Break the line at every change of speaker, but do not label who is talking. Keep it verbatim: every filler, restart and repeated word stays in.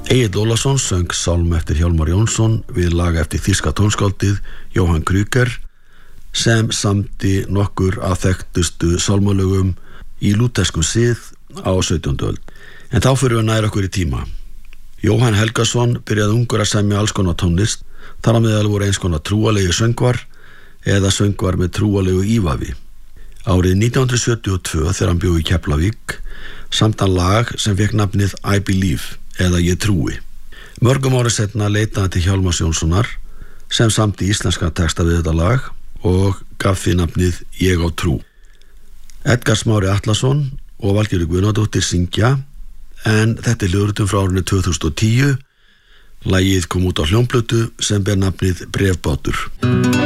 Egill Ólafsson söng sálm eftir Hjálmar Jónsson við lag eftir þýska tónskáldið Johann Krüger sem samdi nokkur af þekktustu sálmalögum í lúterskum sið á sautjándu öld. En þá fyrir við nær okkur í tíma. Jóhann Helgason byrjaði ungur að semja alls konar tónlist, þar á meðal voru eins konar trúalegi söngvar eða söngvar með trúalegu ívafi. Árið nítján hundruð sjötíu og tvö þegar hann bjó í Keflavík samt hann lag sem fékk nafnið I Believe eða Ég trúi. Mörgum árið setna leitaði hann til Hjálmars Jónssonar sem samdi íslenska texta við þetta lag og gaf því nafnið Ég á trú. Edgar Smári Atlason og Valgerður Guðnadóttir syngja, en þetta er hljóðritun frá árinu tvö þúsund og tíu. Lagið kom út á hljómplötu sem ber nafnið Bréfbátur.